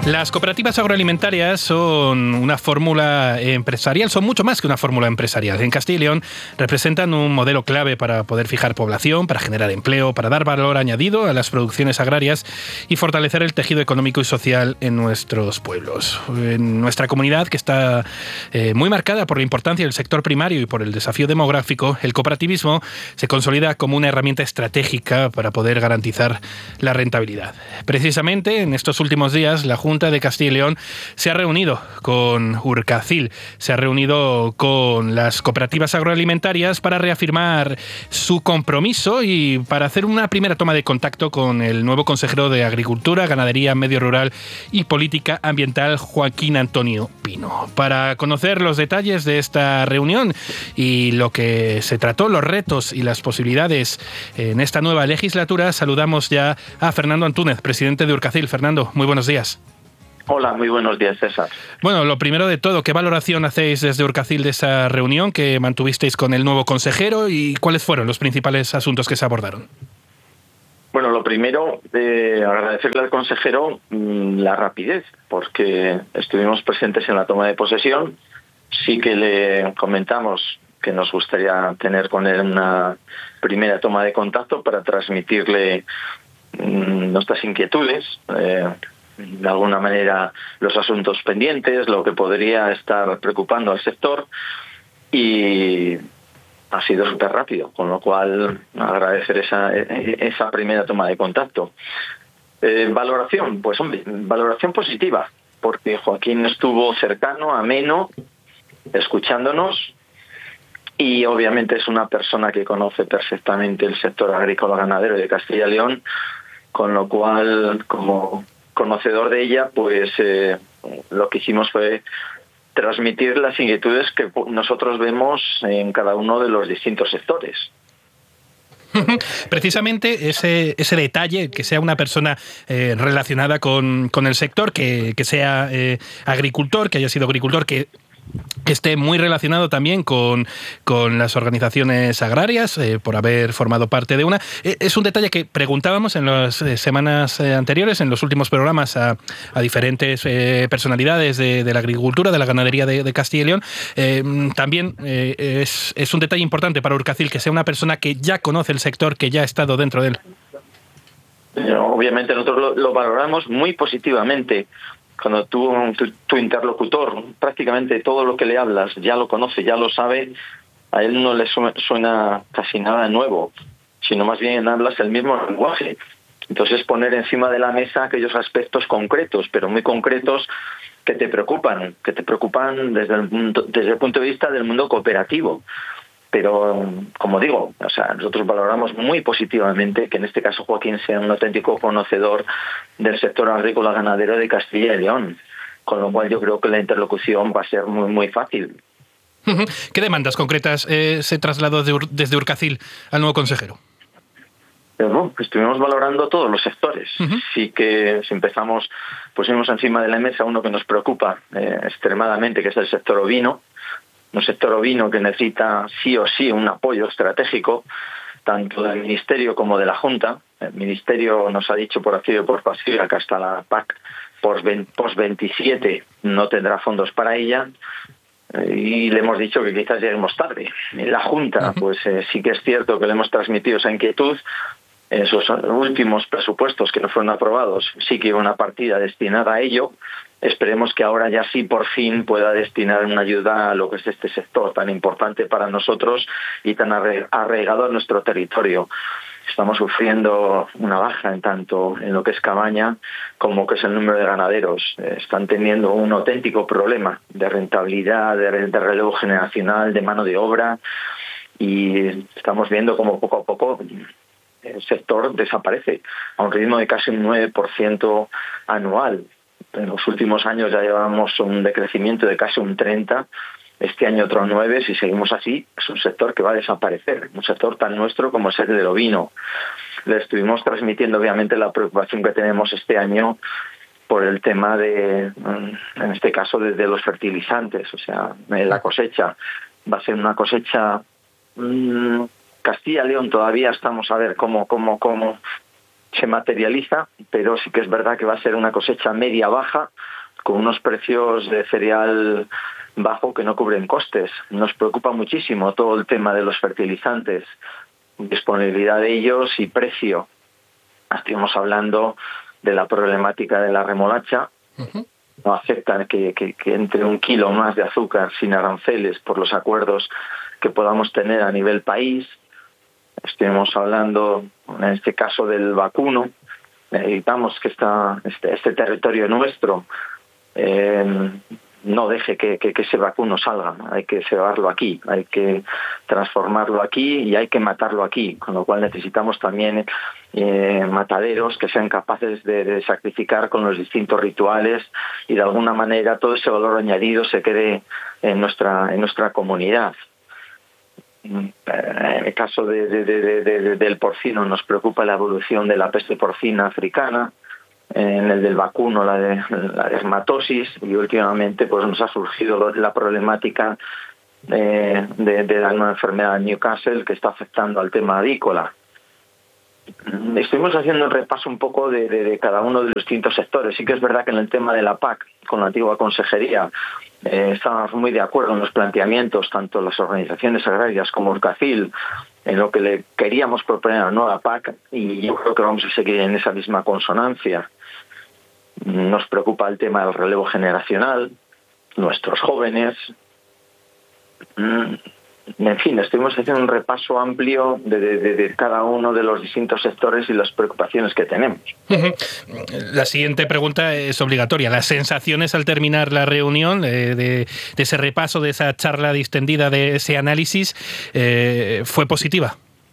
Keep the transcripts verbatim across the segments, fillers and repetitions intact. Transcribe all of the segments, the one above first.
Las cooperativas agroalimentarias son una fórmula empresarial, son mucho más que una fórmula empresarial. En Castilla y León representan un modelo clave para poder fijar población, para generar empleo, para dar valor añadido a las producciones agrarias y fortalecer el tejido económico y social en nuestros pueblos. En nuestra comunidad, que está eh, muy marcada por la importancia del sector primario y por el desafío demográfico, el cooperativismo se consolida como una herramienta estratégica para poder garantizar la rentabilidad. Precisamente en estos últimos días, la Junta de Castilla y León se ha reunido con Urcacil, se ha reunido con las cooperativas agroalimentarias para reafirmar su compromiso y para hacer una primera toma de contacto con el nuevo consejero de Agricultura, Ganadería, Medio Rural y Política Ambiental, Joaquín Antonio Pino. Para conocer los detalles de esta reunión y lo que se trató, los retos y las posibilidades en esta nueva legislatura, saludamos ya a Fernando Antúnez, presidente de Urcacil. Fernando, muy buenos días. Hola, muy buenos días, César. Bueno, lo primero de todo, ¿qué valoración hacéis desde Urcacil de esa reunión que mantuvisteis con el nuevo consejero y cuáles fueron los principales asuntos que se abordaron? Bueno, lo primero, eh, agradecerle al consejero mmm, la rapidez, porque estuvimos presentes en la toma de posesión. Sí que le comentamos que nos gustaría tener con él una primera toma de contacto para transmitirle mmm, nuestras inquietudes, eh, de alguna manera los asuntos pendientes, lo que podría estar preocupando al sector, y ha sido súper rápido, con lo cual agradecer esa, esa primera toma de contacto. Eh, valoración, pues hombre, valoración positiva, porque Joaquín estuvo cercano, ameno, escuchándonos, y obviamente es una persona que conoce perfectamente el sector agrícola ganadero de Castilla y León, con lo cual, como conocedor de ella, pues eh, lo que hicimos fue transmitir las inquietudes que nosotros vemos en cada uno de los distintos sectores. Precisamente ese, ese detalle, que sea una persona eh, relacionada con, con el sector, que, que sea eh, agricultor, que haya sido agricultor, que que esté muy relacionado también con, con las organizaciones agrarias, eh, por haber formado parte de una. Eh, es un detalle que preguntábamos en las eh, semanas eh, anteriores, en los últimos programas, a, a diferentes eh, personalidades de, de la agricultura, de la ganadería de, de Castilla y León. Eh, también eh, es, es un detalle importante para Urcacil que sea una persona que ya conoce el sector, que ya ha estado dentro de él. Obviamente nosotros lo, lo valoramos muy positivamente. Cuando tú, tu, tu interlocutor, prácticamente todo lo que le hablas ya lo conoce, ya lo sabe, a él no le suena casi nada nuevo, sino más bien hablas el mismo lenguaje. Entonces poner encima de la mesa aquellos aspectos concretos, pero muy concretos, que te preocupan, que te preocupan desde el punto, desde el punto de vista del mundo cooperativo. Pero, como digo, o sea, nosotros valoramos muy positivamente que en este caso Joaquín sea un auténtico conocedor del sector agrícola ganadero de Castilla y León, con lo cual yo creo que la interlocución va a ser muy muy fácil. ¿Qué demandas concretas eh, se trasladó de Ur- desde Urcacil al nuevo consejero? Pero bueno, estuvimos valorando todos los sectores. Uh-huh. Sí que si empezamos, pusimos encima de la mesa uno que nos preocupa eh, extremadamente, que es el sector ovino. Un sector ovino que necesita sí o sí un apoyo estratégico, tanto del Ministerio como de la Junta. El Ministerio nos ha dicho por activa y por pasiva que hasta la P A C post veintisiete no tendrá fondos para ella, y le hemos dicho que quizás lleguemos tarde. En la Junta, pues eh, sí que es cierto que le hemos transmitido esa inquietud. En sus últimos presupuestos que no fueron aprobados sí que iba una partida destinada a ello. Esperemos que ahora ya sí por fin pueda destinar una ayuda a lo que es este sector tan importante para nosotros y tan arraigado a nuestro territorio. Estamos sufriendo una baja en tanto en lo que es cabaña como que es el número de ganaderos. Están teniendo un auténtico problema de rentabilidad, de, de relevo generacional, de mano de obra, y estamos viendo como poco a poco el sector desaparece a un ritmo de casi un nueve por ciento anual. En los últimos años ya llevamos un decrecimiento de casi un treinta por ciento. Este año otro nueve por ciento. Si seguimos así, es un sector que va a desaparecer. Un sector tan nuestro como es el del ovino. Le estuvimos transmitiendo obviamente la preocupación que tenemos este año por el tema de, en este caso, de, de los fertilizantes. O sea, la cosecha va a ser una cosecha... Mmm, Castilla y León todavía estamos a ver cómo, cómo, cómo se materializa, pero sí que es verdad que va a ser una cosecha media-baja, con unos precios de cereal bajo que no cubren costes. Nos preocupa muchísimo todo el tema de los fertilizantes, disponibilidad de ellos y precio. Estamos hablando de la problemática de la remolacha. Uh-huh. No aceptan que, que, que entre un kilo más de azúcar sin aranceles por los acuerdos que podamos tener a nivel país. Estamos hablando, en este caso, del vacuno. Necesitamos que esta, este, este territorio nuestro eh, no deje que, que, que ese vacuno salga. Hay que cebarlo aquí, hay que transformarlo aquí y hay que matarlo aquí. Con lo cual necesitamos también eh, mataderos que sean capaces de, de sacrificar con los distintos rituales y de alguna manera todo ese valor añadido se quede en nuestra, en nuestra comunidad. En el caso de, de, de, de, del porcino nos preocupa la evolución de la peste porcina africana, en el del vacuno la, de, la dermatosis y últimamente pues nos ha surgido la problemática de, de, de la enfermedad de Newcastle que está afectando al tema avícola. Estuvimos haciendo un repaso un poco de, de, de cada uno de los distintos sectores. Sí que es verdad que en el tema de la P A C, con la antigua consejería, eh, estábamos muy de acuerdo en los planteamientos, tanto las organizaciones agrarias como Urcacil, en lo que le queríamos proponer a la nueva P A C, y yo creo que vamos a seguir en esa misma consonancia. Nos preocupa el tema del relevo generacional, nuestros jóvenes. En fin, estuvimos haciendo un repaso amplio de, de, de cada uno de los distintos sectores y las preocupaciones que tenemos. La siguiente pregunta es obligatoria. ¿Las sensaciones al terminar la reunión, eh, de, de ese repaso, de esa charla distendida, de ese análisis, eh, fue positiva?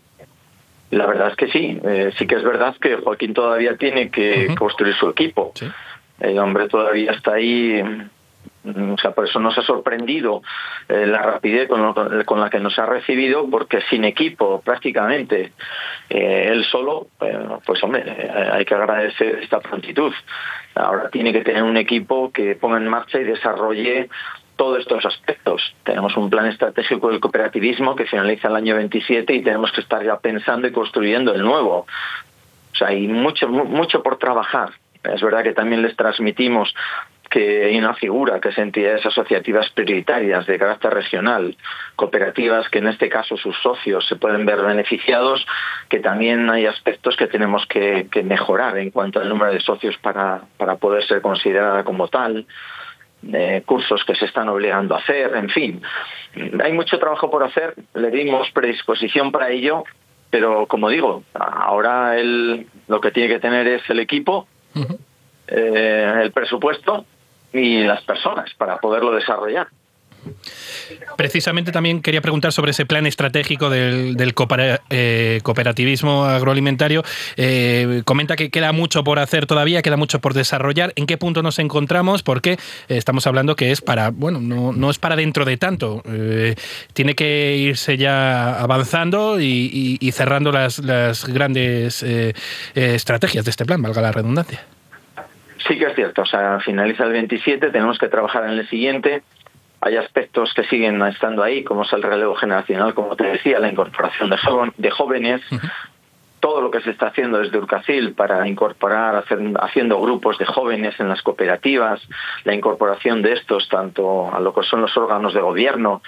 La verdad es que sí. Eh, sí que es verdad que Joaquín todavía tiene que uh-huh. construir su equipo. ¿Sí? El hombre todavía está ahí. O sea, por eso nos ha sorprendido eh, la rapidez con, lo, con la que nos ha recibido, porque sin equipo prácticamente, eh, él solo, eh, pues hombre, eh, hay que agradecer esta prontitud. Ahora tiene que tener un equipo que ponga en marcha y desarrolle todos estos aspectos. Tenemos un plan estratégico del cooperativismo que finaliza el año veintisiete y tenemos que estar ya pensando y construyendo el nuevo. O sea, hay mucho, mucho por trabajar. Es verdad que también les transmitimos que hay una figura que es entidades asociativas prioritarias de carácter regional, cooperativas que en este caso sus socios se pueden ver beneficiados, que también hay aspectos que tenemos que, que mejorar en cuanto al número de socios para, para poder ser considerada como tal, eh, cursos que se están obligando a hacer, en fin. Hay mucho trabajo por hacer, le dimos predisposición para ello, pero como digo, ahora él lo que tiene que tener es el equipo, uh-huh. eh, el presupuesto y las personas para poderlo desarrollar. Precisamente también quería preguntar sobre ese plan estratégico del, del cooper, eh, cooperativismo agroalimentario. Eh, comenta que queda mucho por hacer todavía, queda mucho por desarrollar. ¿En qué punto nos encontramos? Porque eh, estamos hablando que es para, bueno, no, no es para dentro de tanto. Eh, tiene que irse ya avanzando y, y, y cerrando las, las grandes eh, eh, estrategias de este plan, valga la redundancia. Sí que es cierto, o sea, finaliza el veintisiete, tenemos que trabajar en el siguiente. Hay aspectos que siguen estando ahí, como es el relevo generacional, como te decía, la incorporación de, jo- de jóvenes, uh-huh. todo lo que se está haciendo desde Urcacil para incorporar, hacer, haciendo grupos de jóvenes en las cooperativas, la incorporación de estos tanto a lo que son los órganos de gobierno,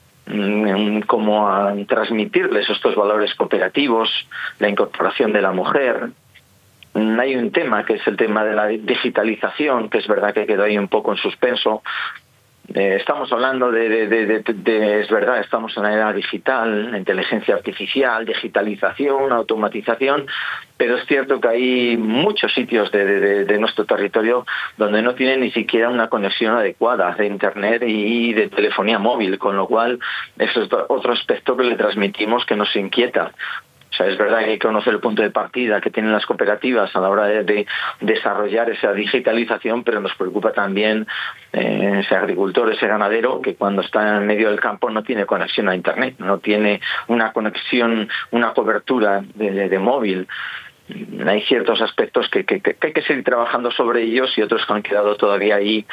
como a transmitirles estos valores cooperativos, la incorporación de la mujer. Hay un tema que es el tema de la digitalización, que es verdad que quedó ahí un poco en suspenso. Eh, estamos hablando de, de, de, de, de, es verdad, estamos en la era digital, inteligencia artificial, digitalización, automatización, pero es cierto que hay muchos sitios de, de, de nuestro territorio donde no tienen ni siquiera una conexión adecuada de internet y de telefonía móvil, con lo cual eso es otro aspecto que le transmitimos que nos inquieta. O sea, es verdad que hay que conocer el punto de partida que tienen las cooperativas a la hora de, de desarrollar esa digitalización, pero nos preocupa también eh, ese agricultor, ese ganadero, que cuando está en medio del campo no tiene conexión a Internet, no tiene una conexión, una cobertura de, de, de móvil. Hay ciertos aspectos que, que, que hay que seguir trabajando sobre ellos y otros que han quedado todavía ahí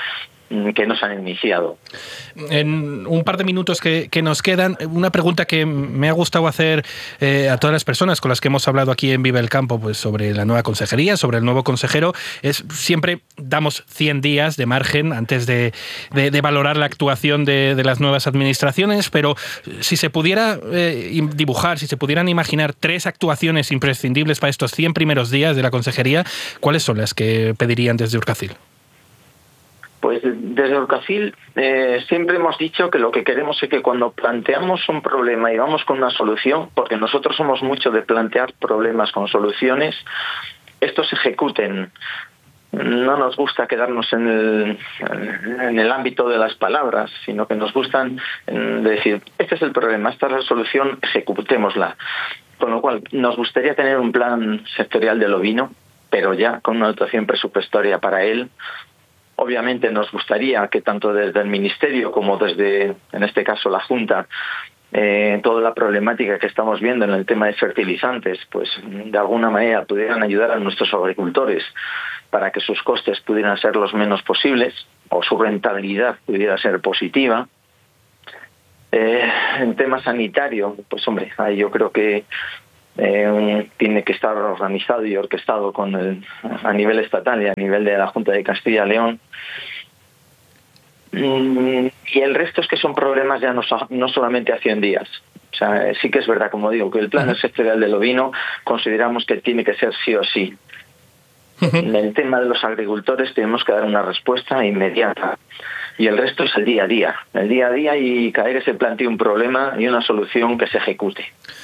que nos han iniciado. En un par de minutos que, que nos quedan, una pregunta que me ha gustado hacer eh, a todas las personas con las que hemos hablado aquí en Vive el Campo, pues sobre la nueva consejería, sobre el nuevo consejero, es siempre damos cien días de margen antes de, de, de valorar la actuación de, de las nuevas administraciones, pero si se pudiera eh, dibujar, si se pudieran imaginar tres actuaciones imprescindibles para estos cien primeros días de la consejería, ¿cuáles son las que pedirían desde Urkacil? Pues desde Urkacil eh, siempre hemos dicho que lo que queremos es que cuando planteamos un problema y vamos con una solución, porque nosotros somos mucho de plantear problemas con soluciones, estos se ejecuten. No nos gusta quedarnos en el, en el ámbito de las palabras, sino que nos gustan decir, este es el problema, esta es la solución, ejecutémosla. Con lo cual, nos gustaría tener un plan sectorial del ovino, pero ya con una dotación presupuestaria para él. Obviamente nos gustaría que tanto desde el Ministerio como desde, en este caso, la Junta, eh, toda la problemática que estamos viendo en el tema de fertilizantes, pues de alguna manera pudieran ayudar a nuestros agricultores para que sus costes pudieran ser los menos posibles o su rentabilidad pudiera ser positiva. Eh, en tema sanitario, pues hombre, ahí yo creo que Eh, tiene que estar organizado y orquestado con el, a nivel estatal y a nivel de la Junta de Castilla y León. Mm, y el resto es que son problemas ya no, no solamente a cien días. O sea, sí que es verdad, como digo, que el plan sectorial del ovino consideramos que tiene que ser sí o sí. En el tema de los agricultores tenemos que dar una respuesta inmediata. Y el resto es el día a día. El día a día y cada vez que se plantee un problema y una solución que se ejecute.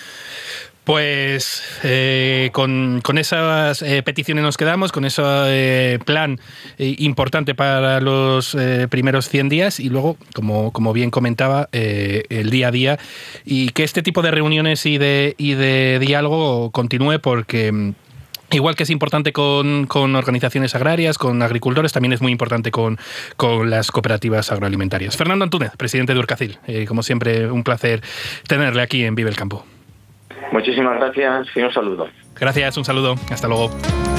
Pues eh, con, con esas eh, peticiones nos quedamos, con ese eh, plan eh, importante para los eh, primeros cien días y luego, como, como bien comentaba, eh, el día a día y que este tipo de reuniones y de, y de diálogo continúe porque... Igual que es importante con, con organizaciones agrarias, con agricultores, también es muy importante con, con las cooperativas agroalimentarias. Fernando Antúnez, presidente de Urkacil. Eh, como siempre, un placer tenerle aquí en Vive el Campo. Muchísimas gracias y un saludo. Gracias, un saludo. Hasta luego.